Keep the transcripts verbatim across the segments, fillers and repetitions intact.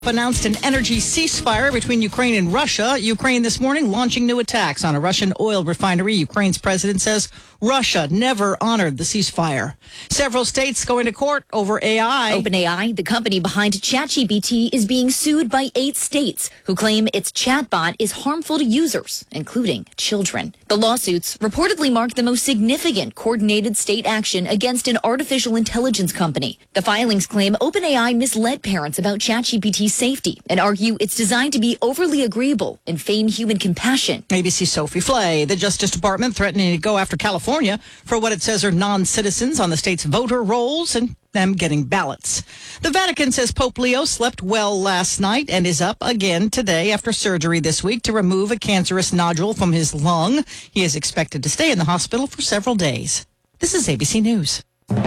Announced an energy ceasefire between Ukraine and Russia. Ukraine this morning launching new attacks on a Russian oil refinery. Ukraine's president says Russia never honored the ceasefire. Several states going to court over A I. OpenAI, the company behind ChatGPT, is being sued by eight states who claim its chatbot is harmful to users, including children. The lawsuits reportedly mark the most significant coordinated state action against an artificial intelligence company. The filings claim OpenAI misled parents about ChatGPT's safety and argue it's designed to be overly agreeable and feign human compassion. A B C's Sophie Flay. The Justice Department threatening to go after California for what it says are non-citizens on the state's voter rolls and them getting ballots. The Vatican says Pope Leo slept well last night and is up again today after surgery this week to remove a cancerous nodule from his lung. He is expected to stay in the hospital for several days. This is A B C News.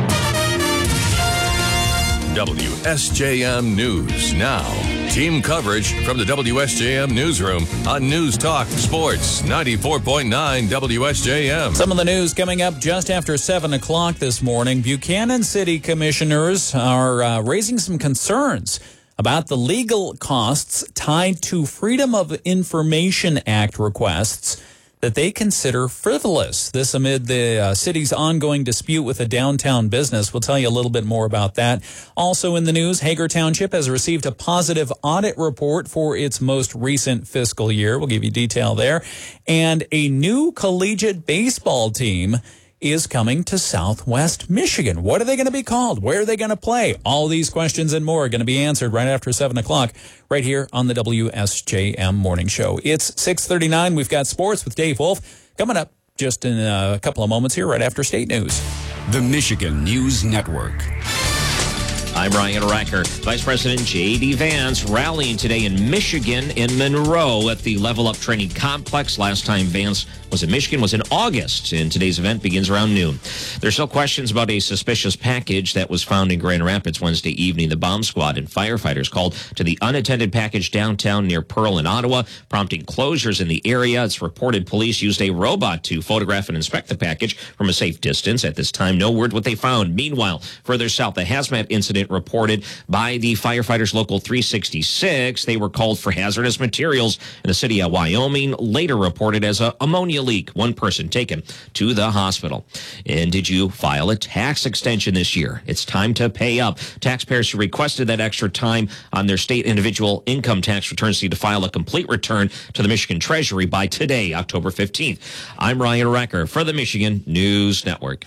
W S J M News Now. Team coverage from the W S J M Newsroom on News Talk Sports ninety-four point nine W S J M. Some of the news coming up just after seven o'clock this morning. Buchanan City Commissioners are uh, raising some concerns about the legal costs tied to Freedom of Information Act requests that they consider frivolous. This amid the uh, city's ongoing dispute with a downtown business. We'll tell you a little bit more about that. Also in the news, Hager Township has received a positive audit report for its most recent fiscal year. We'll give you detail there. And a new collegiate baseball team is coming to Southwest Michigan. What are they going to be called? Where are they going to play? All these questions and more are going to be answered right after seven o'clock right here on the W S J M Morning Show. It's six thirty-nine. We've got sports with Dave Wolf coming up just in a couple of moments here right after state news. The Michigan News Network. I'm Ryan Racker. Vice President J D. Vance rallying today in Michigan in Monroe at the Level Up Training Complex. Last time Vance was in Michigan was in August, and today's event begins around noon. There's still questions about a suspicious package that was found in Grand Rapids Wednesday evening. The bomb squad and firefighters called to the unattended package downtown near Pearl in Ottawa, prompting closures in the area. It's reported police used a robot to photograph and inspect the package from a safe distance. At this time, no word what they found. Meanwhile, further south, a hazmat incident reported by the firefighters local three sixty-six. They were called for hazardous materials in the city of Wyoming, later reported as a ammonia leak. One person taken to the hospital. And did you file a tax extension this year? It's time to pay up. Taxpayers who requested that extra time on their state individual income tax returns need to file a complete return to the Michigan Treasury by today, October fifteenth. I'm Ryan Recker for the Michigan News Network.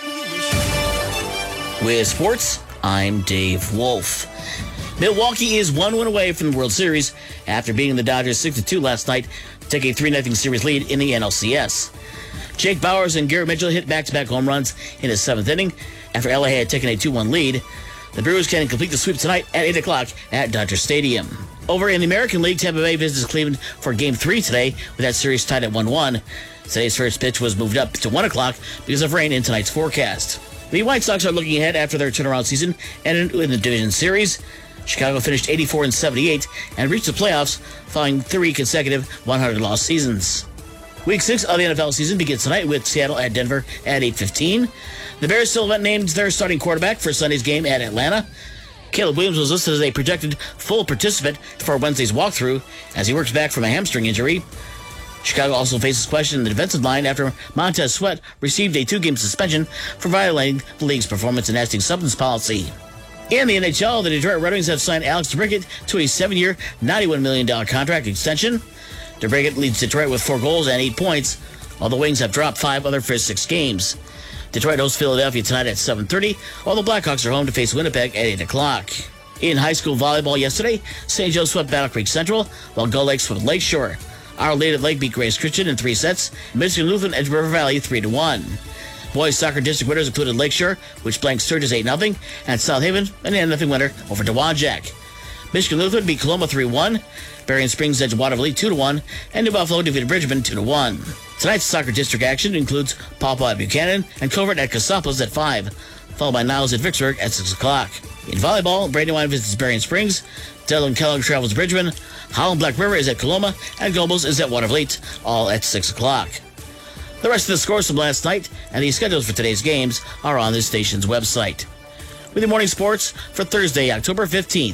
With sports, I'm Dave Wolf. Milwaukee is one win away from the World Series after beating the Dodgers six to two last night to take a three nothing series lead in the N L C S. Jake Bowers and Garrett Mitchell hit back-to-back home runs in the seventh inning after L A had taken a two one lead. The Brewers can complete the sweep tonight at eight o'clock at Dodger Stadium. Over in the American League, Tampa Bay visits Cleveland for Game three today, with that series tied at one one. Today's first pitch was moved up to one o'clock because of rain in tonight's forecast. The White Sox are looking ahead after their turnaround season and in the division series. Chicago finished eighty-four and seventy-eight and reached the playoffs following three consecutive one hundred loss seasons. Week six of the N F L season begins tonight with Seattle at Denver at eight fifteen. The Bears still haven't named their starting quarterback for Sunday's game at Atlanta. Caleb Williams was listed as a projected full participant for Wednesday's walkthrough as he works back from a hamstring injury. Chicago also faces question in the defensive line after Montez Sweat received a two-game suspension for violating the league's performance enhancing substance policy. In the N H L, the Detroit Red Wings have signed Alex DeBrincat to a seven-year, ninety-one million dollars contract extension. DeBrincat leads Detroit with four goals and eight points, while the Wings have dropped five other first six games. Detroit hosts Philadelphia tonight at seven thirty, while the Blackhawks are home to face Winnipeg at eight o'clock. In high school volleyball yesterday, Saint Joe swept Battle Creek Central, while Gull Lake swept Lakeshore. Our Lady of Lake beat Grace Christian in three sets, Michigan Lutheran edged River Valley three to one. Boys soccer district winners included Lakeshore, which blanked Sturgis eight nothing, and South Haven, an eight nothing winner over Dowagiac. Michigan Lutheran beat Coloma three one, Berrien Springs edged Waterville two to one, and New Buffalo defeated Bridgman two to one. Tonight's soccer district action includes Pawpaw at Buchanan and Covert at Cassopolis at five, followed by Niles at Vicksburg at six o'clock. In volleyball, Brandywine visits Berrien Springs, Dylan Kellogg travels to Bridgman, Holland Black River is at Coloma, and Gobles is at Watervliet, all at six o'clock. The rest of the scores from last night and the schedules for today's games are on this station's website. With the morning sports for Thursday, October fifteenth,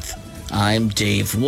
I'm Dave Wolf.